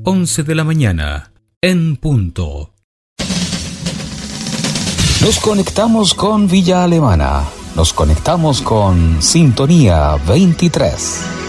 11 de la mañana, en punto. Nos conectamos con Villa Alemana. Nos conectamos con Sintonía 23.